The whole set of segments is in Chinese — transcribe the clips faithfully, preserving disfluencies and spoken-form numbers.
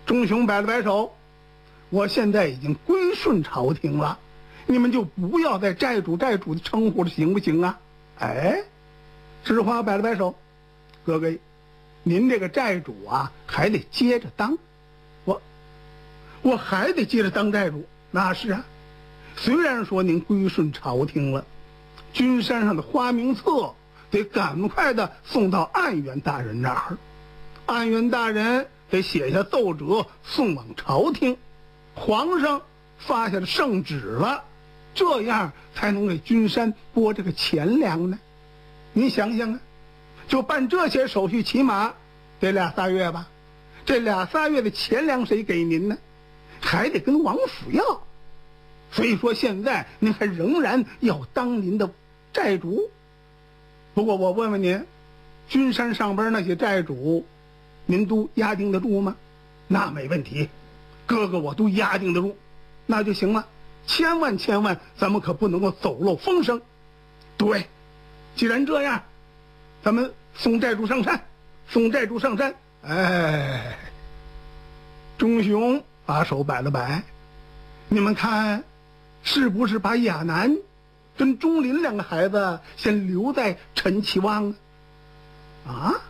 钟雄摆了摆手，我现在已经归顺朝廷了，你们就不要再寨主寨主的称呼了，行不行啊？哎，知花摆了摆手，哥哥，您这个寨主啊还得接着当，我我还得接着当寨主。那是啊，虽然说您归顺朝廷了，君山上的花名册得赶快的送到安元大人那儿，安元大人得写下奏折送往朝廷，皇上发下了圣旨了，这样才能给君山拨这个钱粮呢。您想想啊，就办这些手续起码得俩仨月吧，这俩仨月的钱粮谁给您呢？还得跟王府要。所以说现在您还仍然要当您的寨主。不过我问问您，君山上边那些寨主您都压定得住吗？那没问题，哥哥我都压定得住，那就行了。千万千万咱们可不能够走漏风声。对，既然这样，咱们送寨主上山，送寨主上山。哎，钟雄把手摆了摆，你们看是不是把亚楠跟钟林两个孩子先留在陈其望啊？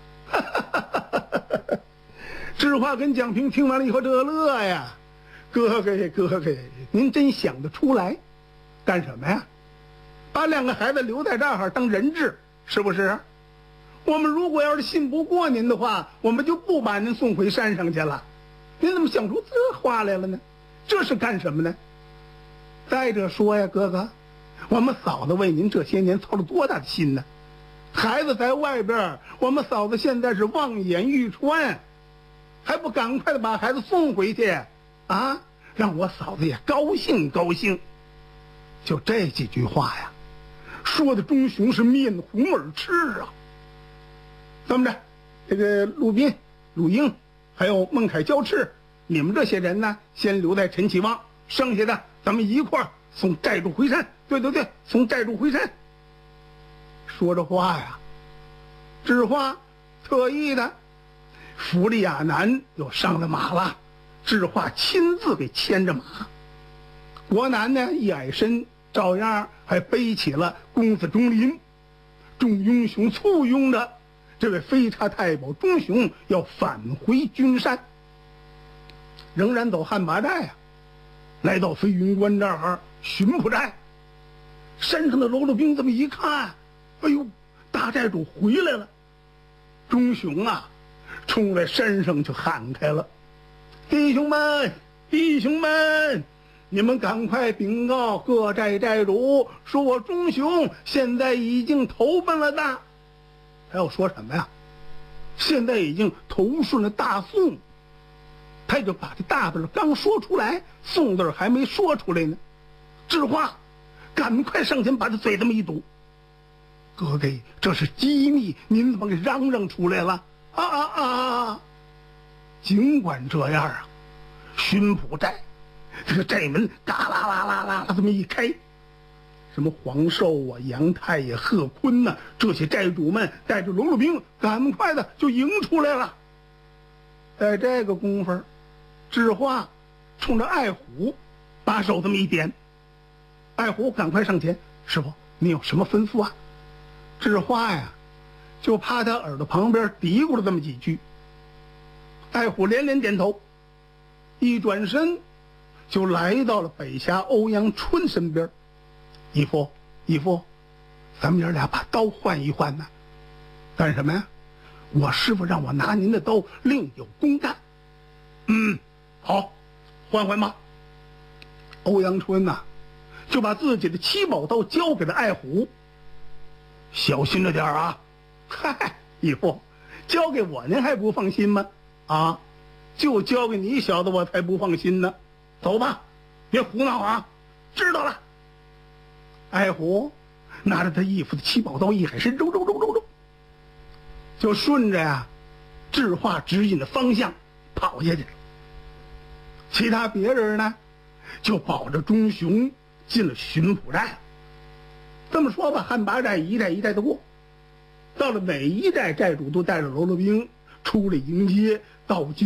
智化跟蒋平听完了以后这乐呀，哥哥呀哥哥呀，您真想得出来，干什么呀？把两个孩子留在这儿当人质，是不是？我们如果要是信不过您的话，我们就不把您送回山上去了。您怎么想出这话来了呢？这是干什么呢？再者说呀，哥哥，我们嫂子为您这些年操了多大的心呢？孩子在外边，我们嫂子现在是望眼欲穿，还不赶快的把孩子送回去啊？让我嫂子也高兴高兴。就这几句话呀，说的钟雄是面红耳赤啊。这么着，这个陆斌、陆英还有孟凯、焦赤，你们这些人呢，先留在陈其望，剩下的咱们一块儿送寨主回山。对对对，送寨主回山。说着话呀，智化特意的扶着亚楠又上了马了，智化亲自给牵着马。国南呢一矮身，照样还背起了公子钟林。众英雄簇拥着这位飞叉太保钟雄要返回君山，仍然走汉拔寨啊，来到飞云关这儿巡捕寨。山上的喽啰兵这么一看，哎呦，大寨主回来了。钟雄啊冲在山上就喊开了：弟兄们弟兄们，你们赶快禀告各寨寨主，说我钟雄现在已经投奔了大，还要说什么呀？现在已经投顺了大宋。他就把这大字刚说出来，宋字还没说出来呢。智化赶快上前把他嘴这么一堵：哥哥，这是机密，您怎么给嚷嚷出来了？啊啊啊！尽管这样啊，巡捕寨这个寨门嘎啦啦啦啦这么一开，什么黄寿啊、杨太爷、贺坤呐、啊，这些寨主们带着喽啰兵赶快的就迎出来了。在这个功夫，智化冲着爱虎把手这么一点，爱虎赶快上前：师傅，你有什么吩咐啊？智化呀就趴他耳朵旁边嘀咕了这么几句。爱虎连连点头，一转身就来到了北峡欧阳春身边。义父义父，咱们爷俩把刀换一换呢。干什么呀？我师傅让我拿您的刀另有公干。嗯，好，换换吧。欧阳春呐、啊、就把自己的七宝刀交给了爱虎。小心着点啊！嗨，义父，交给我您还不放心吗？啊，就交给你小子我才不放心呢。走吧，别胡闹啊！知道了。爱虎拿着他义父的七宝刀一海身，揉揉揉揉揉，就顺着呀智化指引的方向跑下去了。其他别人呢，就保着钟雄进了巡捕寨。这么说吧，汉拔寨一寨一寨的过，到了每一寨寨主都带着喽啰兵出来迎接，到